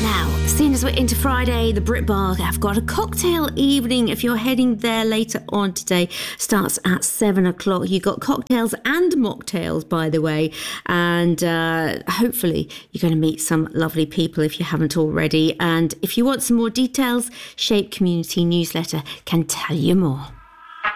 Now, seeing as we're into Friday, the Brit Bar have got a cocktail evening. If you're heading there later on today, starts at 7 o'clock. You've got cocktails and mocktails, by the way. And hopefully you're going to meet some lovely people if you haven't already. And if you want some more details, Shape Community Newsletter can tell you more.